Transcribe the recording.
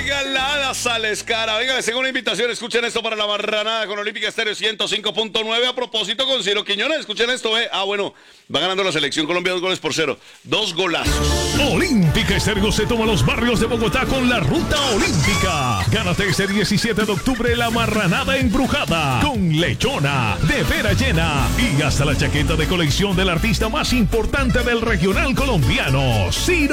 regalada sales cara. Venga, les tengo una invitación. Escuchen esto para la marranada con Olímpica Estéreo 105.9. A propósito, con Ciro Quiñones. Escuchen esto, bueno, va ganando la selección Colombia 2-0. 2 golazos. Olímpica Estéreo se toma los barrios de Bogotá con la Ruta Olímpica. Gánate este 17 de octubre la marranada embrujada con lechona, de vera llena y hasta la chaqueta de colección del artista más importante del regional colombiano, Ciro